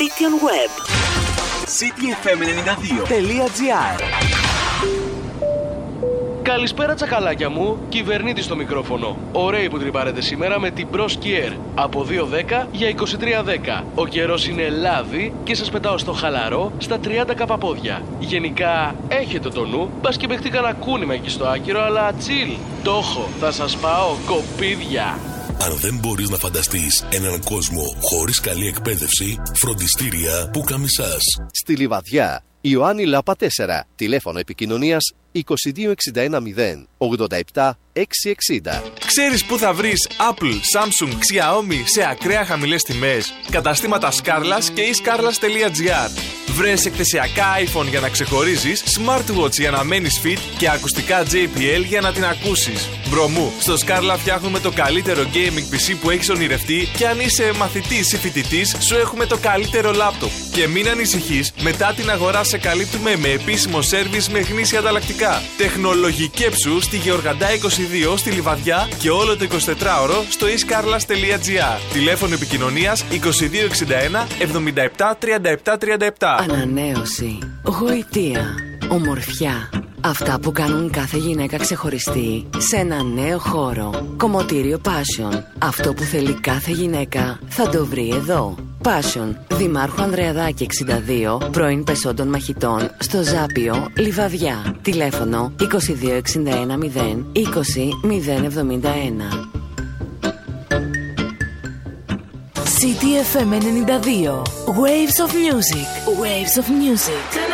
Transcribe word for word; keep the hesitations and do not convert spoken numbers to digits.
City on Web. City εφ εμ ενενήντα δύο τελεία τζι άρ. Καλησπέρα τσακαλάκια μου, κυβερνήτης στο μικρόφωνο. Ωραίοι που τρυπάρετε σήμερα με την Bros Kier. Από δύο δέκα για είκοσι τρία δέκα. Ο καιρός είναι λάδι και σας πετάω στο χαλαρό στα τριάντα καπαπόδια. Γενικά έχετε το νου, μπας και παιχτεί κανένα κούνημα εκεί στο άκυρο, αλλά chill. Το έχω, θα σας πάω κοπίδια. Αν δεν μπορείς να φανταστείς έναν κόσμο χωρίς καλή εκπαίδευση, φροντιστήρια Πουκαμισάς. Στη Λιβαδιά, Ιωάννη Λάπα τέσσερα, τηλέφωνο επικοινωνίας είκοσι δύο εξήντα ένα μηδέν ογδόντα επτά εξακόσια εξήντα. Ξέρεις πού θα βρεις Apple, Samsung, Xiaomi σε ακραία χαμηλές τιμές? Καταστήματα Scarlas και e scarlas τελεία τζι άρ. Βρες εκθεσιακά iPhone για να ξεχωρίζεις, smartwatch για να μένεις fit και ακουστικά τζέι μπι ελ για να την ακούσεις. Μπρομού, στο Scarla φτιάχνουμε το καλύτερο gaming πι σι που έχεις ονειρευτεί και αν είσαι μαθητής ή φοιτητής, σου έχουμε το καλύτερο λάπτοπ. Και μην ανησυχείς, μετά την αγορά σε καλύπτουμε με επίσημο σέρβις με γνήσια ανταλλακτικά. Τεχνολογικέψου στη Γεωργαντά είκοσι δύο στη Λιβαδιά και όλο το εικοσιτετράωρο στο e scarlas τελεία τζι άρ. Τηλέφωνο επικοινωνίας είκοσι δύο εξήντα ένα εβδομήντα επτά τριάντα επτά τριάντα επτά. Ανανέωση, γοητεία, ομορφιά. Αυτά που κάνουν κάθε γυναίκα ξεχωριστή σε ένα νέο χώρο. Κομμωτήριο Passion. Αυτό που θέλει κάθε γυναίκα θα το βρει εδώ. Passion, Δημάρχου Ανδρεαδάκη εξήντα δύο, πρώην Πεσόντων Μαχητών, στο Ζάπιο, Λιβαδιά. Τηλέφωνο είκοσι δύο εξήντα ένα μηδέν είκοσι μηδέν εβδομήντα ένα. City εφ εμ ενενήντα δύο. Waves of music. Waves of music.